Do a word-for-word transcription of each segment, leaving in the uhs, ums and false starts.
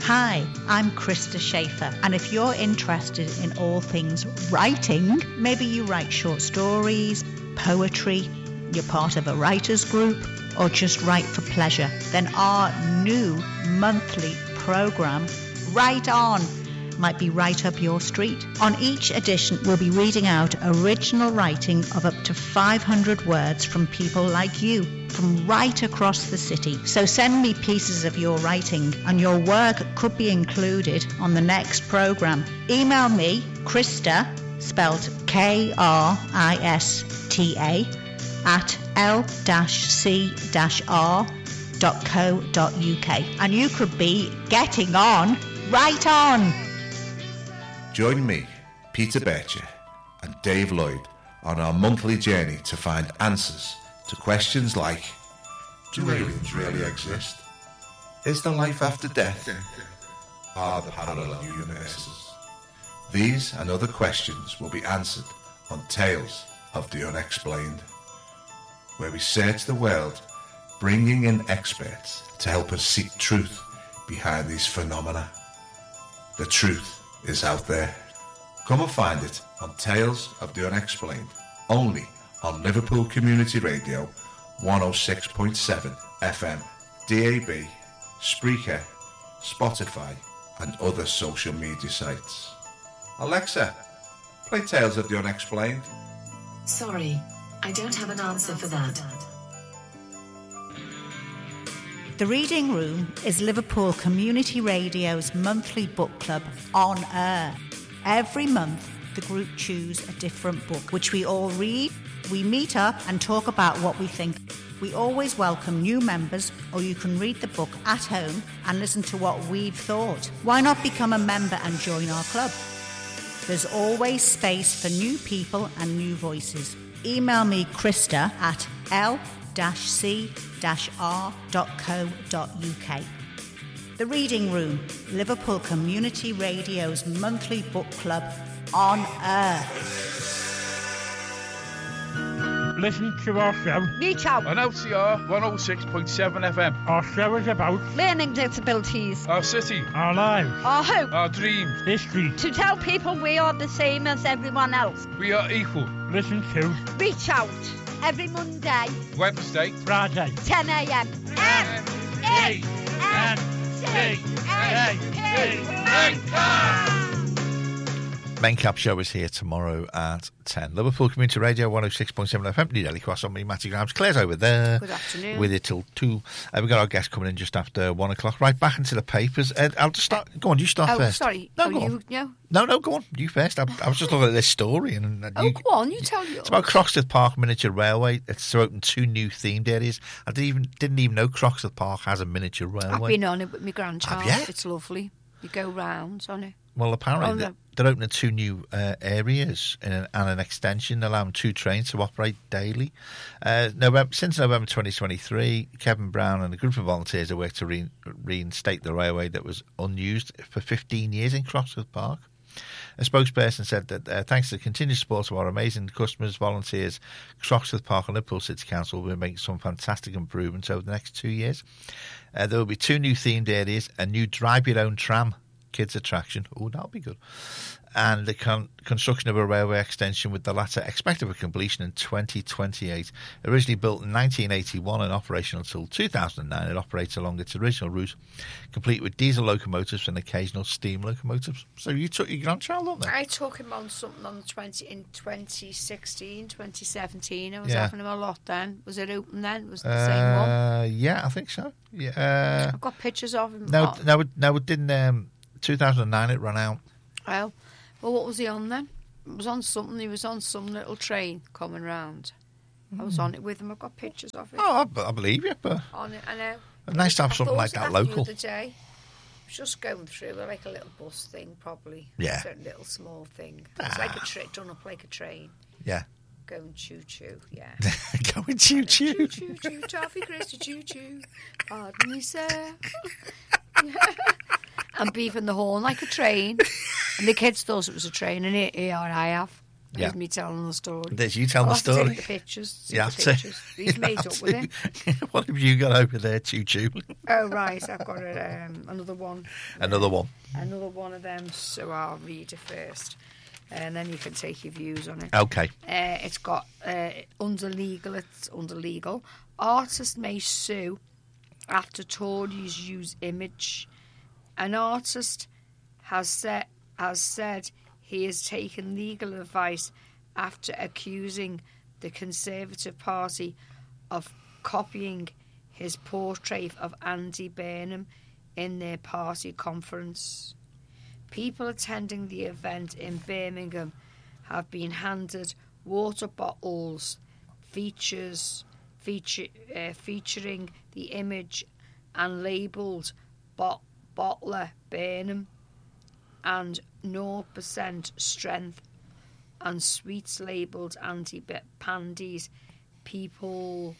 Hi, I'm Krista Schaefer, and if you're interested in all things writing, maybe you write short stories, poetry, you're part of a writers group, or just write for pleasure, then our new monthly programme, Write On, might be right up your street. On each edition, we'll be reading out original writing of up to five hundred words from people like you, from right across the city. So send me pieces of your writing, and your work could be included on the next programme. Email me, Krista, spelled K R I S T A, at l c r dot co dot u k, and you could be getting on right on. Join me, Peter Bircher, and Dave Lloyd on our monthly journey to find answers to questions like: do aliens really exist? Is there life after death? Are there parallel universes? These and other questions will be answered on Tales of the Unexplained, where we search the world, bringing in experts to help us seek truth behind these phenomena. The truth is out there. Come and find it on Tales of the Unexplained, only on Liverpool Community Radio one oh six point seven F M, D A B, Spreaker, Spotify and other social media sites. Alexa, play Tales of the Unexplained. Sorry, I don't have an answer for that. The Reading Room is Liverpool Community Radio's monthly book club on air. Every month, the group choose a different book, which we all read. We meet up and talk about what we think. We always welcome new members, or you can read the book at home and listen to what we've thought. Why not become a member and join our club? There's always space for new people and new voices. Email me, Krista, at l c r dot co dot u k. The Reading Room, Liverpool Community Radio's monthly book club on air. Listen to our show. Reach out. On L C R one oh six point seven F M. Our show is about learning disabilities, our city, our lives, our hope, our dreams, history. To tell people we are the same as everyone else. We are equal. Listen to Reach Out every Monday, Wednesday, Friday, ten a m. M E N C A P. Maincap show is here tomorrow at ten. Liverpool Community Radio one oh six point seven F M. New Delhi Cross on me, Matty Grams. Claire's over there. Good afternoon. With it till two. Uh, we've got our guest coming in just after one o'clock. Right, back into the papers. Ed, I'll just start. Go on, you start oh, first. sorry. No, oh, go you, on. No? no, no, go on. You first. I, I was just looking at this story. and, and Oh, you, go on. You tell yours. It's about Croxteth Park Miniature Railway. It's to open two new themed areas. I didn't even didn't even know Croxteth Park has a miniature railway. I've been on it with my grandchild. Have you? It's lovely. You go round on it. Well, apparently Oh, no. they're, they're opening two new uh, areas in an, and an extension, allowing two trains to operate daily. Uh, November, since November twenty twenty-three, Kevin Brown and a group of volunteers have worked to re- reinstate the railway that was unused for fifteen years in Croxteth Park. A spokesperson said that uh, thanks to the continued support of our amazing customers, volunteers, Croxteth Park and Liverpool City Council will be making some fantastic improvements over the next two years. Uh, there will be two new themed areas, a new drive-your-own tram kids attraction. Oh, that'll be good. And the con- construction of a railway extension, with the latter expected for completion in twenty twenty-eight. Originally built in nineteen eighty-one and operational until two thousand nine, it operates along its original route, complete with diesel locomotives and occasional steam locomotives. So you took your grandchild on there? I took him on something on the twenty in twenty sixteen, twenty seventeen. I was Yeah. having him a lot then. Was it open then? Was it the Uh, same one? yeah, I think so. Yeah. Uh, I've got pictures of him. no, Oh, no, it- no, it didn't. Um, two thousand nine, it ran out. well, well, what was he on then? It was on something. He was on some little train coming round. I was on it with him. I've got pictures of it. Oh, I, I believe you, but On it, I know. nice to have I something thought like that of local. The other day. I was just going through like a little bus thing, probably. Yeah. A little small thing. It's like a train, done up like a train. Yeah. Going choo choo, yeah. Going choo choo. Choo choo choo, toffee crisp choo choo. Pardon me, sir. And beeping the horn like a train. And the kids thought it was a train, and here, here I have. Yeah. There's me telling the story. There's you telling I'll the have to story. take the pictures. See Yeah, the pictures. He's made up with it. What have you got over there, Choo Choo? Oh, right. I've got a, um, another one. Another one. Another one of them. So I'll read it first. And then you can take your views on it. Okay. Uh, it's got uh, under legal. It's under legal. Artist may sue after Tories use image. An artist has said has said he has taken legal advice after accusing the Conservative Party of copying his portrait of Andy Burnham in their party conference. People attending the event in Birmingham have been handed water bottles features feature, uh, featuring the image and labelled bot, Bottler Burnham and zero percent strength, and sweets labelled anti-pandies, people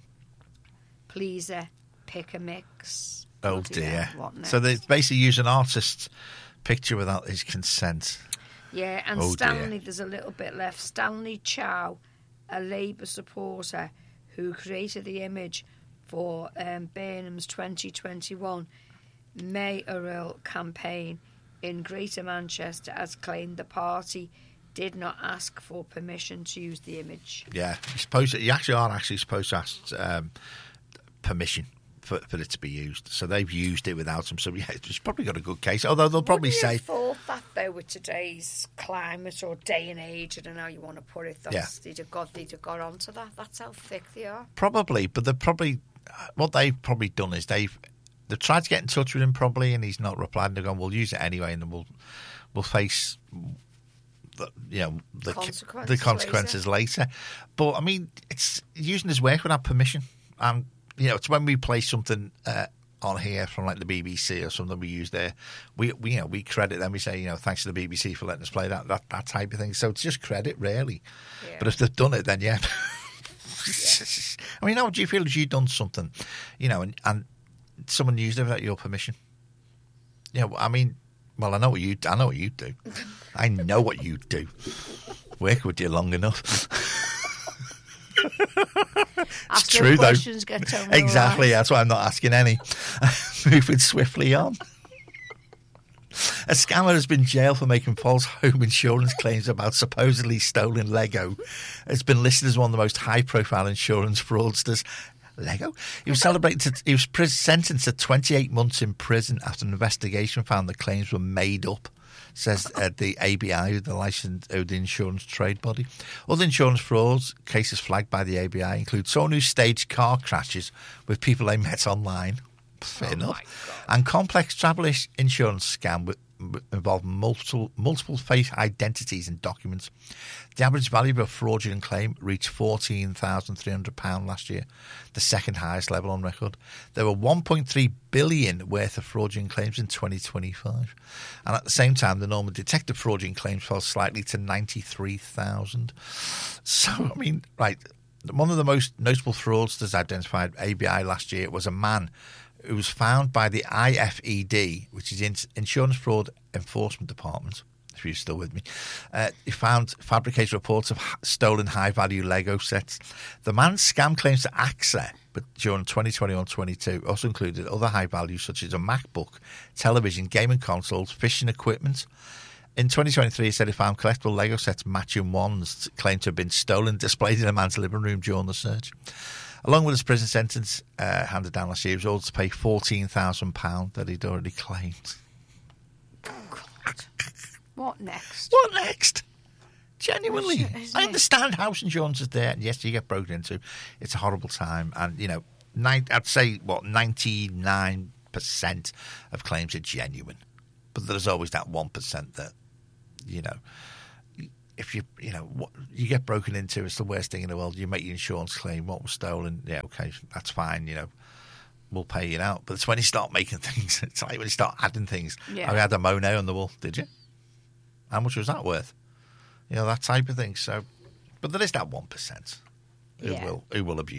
pleaser, pick a mix. Oh Bloody dear. hell, what next? So they basically use an artist's picture without his consent. Yeah, and Oh, dear. Stanley, there's a little bit left. Stanley Chow, a Labour supporter who created the image for um, Burnham's twenty twenty-one mayoral campaign in Greater Manchester, has claimed the party did not ask for permission to use the image. Yeah, you're supposed to, you actually are actually supposed to ask um, permission for, for it to be used. So they've used it without them. So yeah, it's probably got a good case. Although they'll probably Wouldn't you say, have thought that though with today's climate or day and age, I don't know how you want to put it. That's, Yeah. they'd have got they'd have got onto that. That's how thick they are. probably, but they're probably what they've probably done is they've they've tried to get in touch with him probably, and he's not replied. And they're going, "We'll use it anyway, and then we'll we'll face." The, you know the Consequences the consequences later. But I mean, it's using his work without permission, and you know, it's when we play something uh, on here from like the B B C or something we use there. We, we you know we credit them. We say, you know, thanks to the B B C for letting us play that that, that type of thing. So it's just credit, really. Yeah. But if they've done it, then yeah. I mean, how do you feel if you've done something, you know, and, and someone used it without your permission? Yeah, you know, I mean. Well, I know what you. I know what you do. I know what you do. Work with you long enough. It's Ask true, no though. questions, get told no Exactly. lies. That's why I'm not asking any. Moving swiftly on. A scammer has been jailed for making false home insurance claims about supposedly stolen Lego. It's been listed as one of the most high-profile insurance fraudsters. Lego. He was celebrated. He was pris- sentenced to twenty-eight months in prison after an investigation found the claims were made up. Says uh, the A B I, the licensed uh, the insurance trade body. Other insurance frauds cases flagged by the A B I include someone who staged car crashes with people they met online. Fair Oh enough. And complex travel is- insurance scam with, with, involving multiple multiple fake identities and documents. The average value of a fraudulent claim reached fourteen thousand three hundred pounds last year, the second highest level on record. There were one point three billion dollars worth of fraudulent claims in twenty twenty-five. And at the same time, the normal detected fraudulent claims fell slightly to ninety-three thousand. So, I mean, right, one of the most notable fraudsters identified by A B I last year was a man who was found by the I F E D, which is the Insurance Fraud Enforcement Department, if you're still with me. Uh, he found fabricated reports of stolen high-value Lego sets. The man's scam claims to AXA, but during twenty twenty-one twenty-two, also included other high values such as a MacBook, television, gaming consoles, fishing equipment. In twenty twenty-three, he said he found collectible Lego sets matching ones claimed to have been stolen, displayed in a man's living room during the search. Along with his prison sentence uh, handed down last year, he was ordered to pay fourteen thousand pounds that he'd already claimed. God. What next? What next? Genuinely. Isn't it? I understand house insurance is there, and yes, you get broken into. It's a horrible time. And, you know, nine, I'd say, what, ninety-nine percent of claims are genuine. But there's always that one percent that, you know, if you, you know, what you get broken into, it's the worst thing in the world. You make your insurance claim, what was stolen, yeah, okay, that's fine, you know, we'll pay it out. But it's when you start making things, it's like when you start adding things. Yeah. I had a Monet on the wall, did you? How much was that worth? You know, that type of thing. So, but there is that one percent who Yeah. will who will abuse it.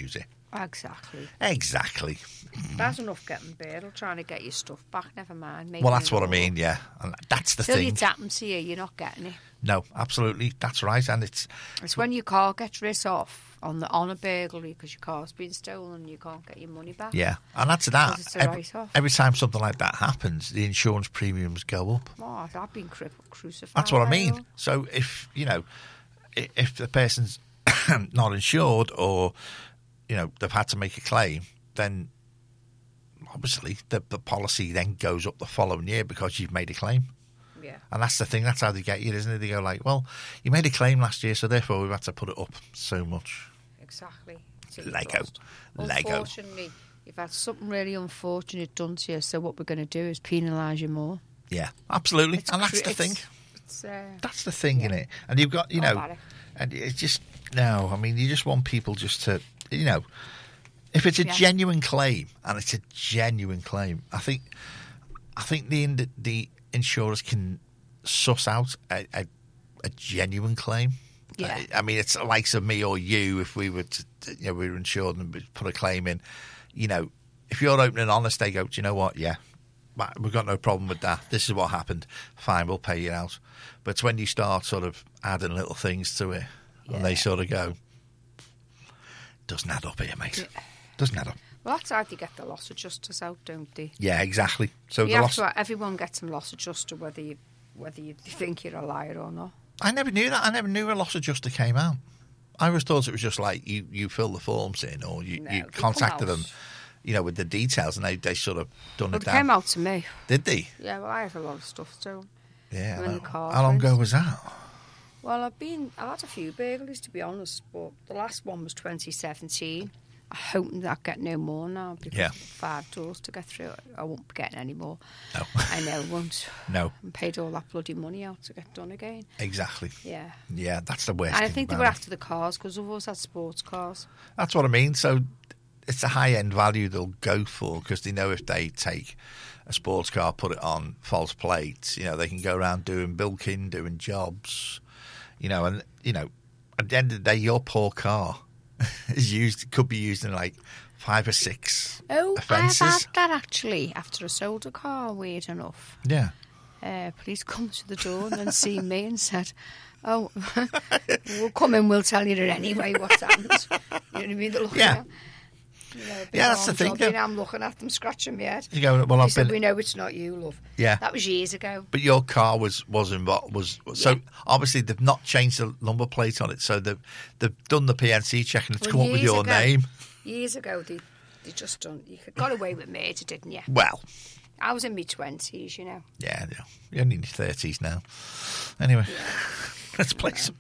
Exactly. Exactly. That's enough getting burgled, trying to get your stuff back, never mind. Well, that's what I mean, yeah. And that's the Till thing. it's happened to you, you're not getting it. No, absolutely. That's right. And it's... It's when your car gets written off on the on a burglary because your car's been stolen and you can't get your money back. Yeah, and that's that. Because it's a Every, write-off. every time something like that happens, the insurance premiums go up. Oh, I've been cru- crucified. That's what I by mean. all. So if, you know, i- if the person's not insured or, you know, they've had to make a claim, then obviously the, the policy then goes up the following year because you've made a claim. Yeah. And that's the thing. That's how they get you, isn't it? They go like, well, you made a claim last year, so therefore we've had to put it up so much. Exactly. So you've Lego. lost. Lego. Unfortunately, you've had something really unfortunate done to you, so what we're going to do is penalise you more. Yeah, absolutely. It's and that's cr- the thing. it's- It's, uh, That's the thing, Yeah. innit? And you've got, you Not know, bad. and it's just, no, I mean, you just want people just to, you know, if it's a Yeah. genuine claim, and it's a genuine claim, I think, I think the the insurers can suss out a, a, a genuine claim. Yeah. I, I mean, it's the likes of me or you, if we were to, you know, we were insured and we put a claim in, you know, if you're open and honest, they go, do you know what? Yeah, we've got no problem with that. This is what happened. Fine, we'll pay you out. But it's when you start sort of adding little things to it, and they Yeah. sort of go, doesn't add up here, mate. Doesn't add up. well, that's how they get the loss adjusters out, don't they? Yeah, exactly. So You the have loss. to, everyone gets some loss adjuster, whether you whether you think you're a liar or not. I never knew that. I never knew a loss adjuster came out. I always thought it was just like you, you fill the forms in, or you, No, you they contacted come them, out. you know, with the details, and they, they sort of done But it it down. came out to me. Did they? Yeah, well, I have a lot of stuff too. Yeah. When the How, car how long ago went. was that? Well, I've been, I've had a few burglaries to be honest, but the last one was twenty seventeen. I hope that I get no more now because Yeah. five doors to get through. I won't be getting any more. No. I know, I won't. No. And paid all that bloody money out to get done again. Exactly. Yeah. Yeah, that's the worst And I thing think they about were it. after the cars because we've always had sports cars. That's what I mean. So it's a high end value they'll go for because they know if they take a sports car, put it on false plates, you know, they can go around doing bilking, doing jobs, you know, and you know, at the end of the day, your poor car is used could be used in like five or six Oh, offences. I've had that actually after I sold a car, weird enough. Yeah. Uh, police come to the door and then see me and said, oh, we'll come in, we'll tell you it anyway what's happened. You know what I mean? They're looking Yeah. at, you know, big Yeah, that's the arm thing, job, though. and I'm looking at them, scratching my head. You go, well, He I've said, been. we know it's not you, love. Yeah. That was years ago. But your car was was involved. Was so Yeah. obviously they've not changed the number plate on it, so they've they've done the P N C check and it's Well, come up with years your ago- name. Years ago, they, they just done, you got away with murder, didn't you? Well, I was in my twenties, you know. yeah, yeah. You're only in your thirties now. Anyway, let's play some.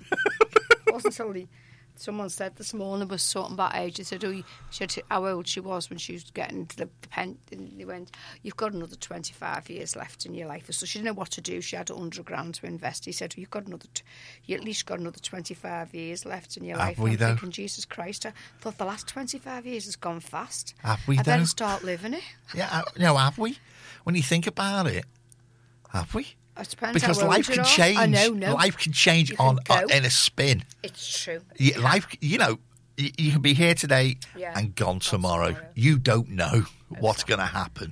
It wasn't only someone said this morning was something about age. They said, oh, you- she had to, how old she was when she was getting to the, the pen. And they went, you've got another twenty-five years left in your life. So she didn't know what to do. She had one hundred grand to invest. He said, well, you've got another, t- you at least got another twenty-five years left in your Have life. we, I'm though? thinking, Jesus Christ, I thought the last twenty-five years has gone fast. Have we, I better though? start living it. Yeah, uh, no, have we? When you think about it, have we? It depends Because how old life you can are. change. I know, no. Life can change You can on, on go. in a spin. It's true. Yeah, life, you know, you, you can be here today Yeah, and gone tomorrow. tomorrow. You don't know what's going to happen,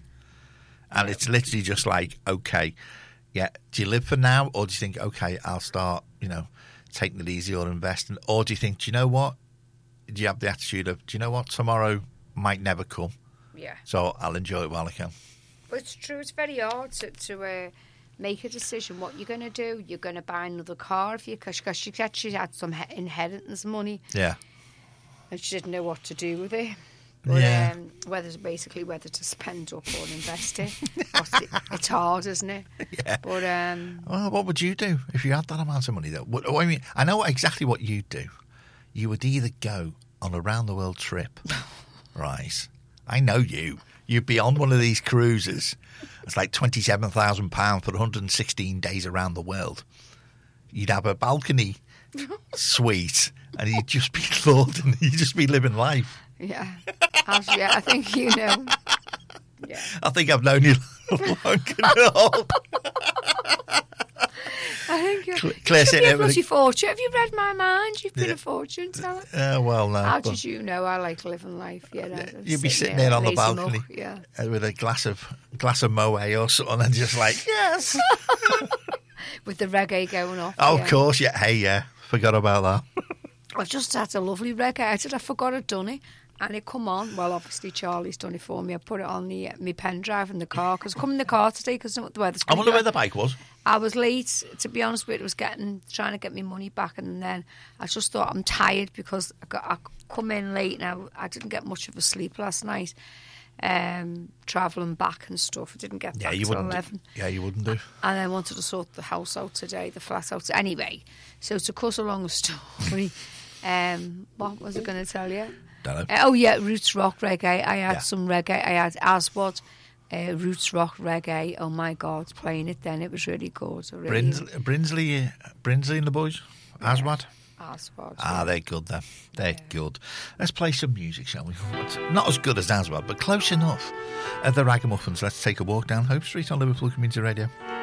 and it's literally just like, okay, yeah. Do you live for now, or do you think, okay, I'll start, you know, taking it easy or investing, or do you think, do you know what? Do you have the attitude of, do you know what, tomorrow might never come, Yeah. so I'll enjoy it while I can. But it's true, it's very hard to, to uh, make a decision what you're going to do. You're going to buy another car if you, because she actually had some he- inheritance money Yeah, and she didn't know what to do with it. But, Yeah. um, whether basically whether to spend up or invest it. What's it. It's hard, isn't it? Yeah. But um, Well, what would you do if you had that amount of money, though? What, I mean, I know exactly what you'd do. You would either go on a round-the-world trip, right? I know you. You'd be on one of these cruises. It's like twenty-seven thousand pounds for one hundred sixteen days around the world. You'd have a balcony suite, and you'd just be Lord, and you'd just be living life. yeah, As, yeah, I think you know. Yeah. I think I've known you long enough. I think you're, Cl- you Claire should sitting be a there with bloody a- fortune. Have you read my mind? You've been Yeah. a fortune teller. Uh, well, no. How but did you know I like living life? Yeah, no, You'd be sitting there on the lazy balcony muck, yeah. uh, with a glass of glass of Moët or something, and just like yes. With the reggae going off. Oh, yeah. of course, yeah. Hey, yeah. Forgot about that. I've just had a lovely reggae. I said I forgot I'd done it. And it come on. Well, obviously, Charlie's done it for me. I put it on the uh, my pen drive in the car because I come in the car today because the weather's I going wonder where the bike was. I was late, to be honest with you. It was getting trying to get my money back, and then I just thought I'm tired because I got I come in late now. I didn't get much of a sleep last night, um, travelling back and stuff. I didn't get Yeah, back you till wouldn't. eleven. Do. Yeah, you wouldn't do. And I wanted to sort the house out today, the flat out. Anyway, so to cut a long story, um, what was I going to tell you? Don't know. Uh, oh yeah, Roots Rock Reggae. I had Yeah. some reggae. I had Aswad, uh, Roots Rock Reggae. Oh my God, playing it then. It was really good. I really Brins- Brinsley, uh, Brinsley and the boys. Aswad. Aswad. Ah, yeah. they're good then. They're good. Let's play some music, shall we? It's not as good as Aswad, but close enough. At the Ragamuffins, let's take a walk down Hope Street on Liverpool Community Radio.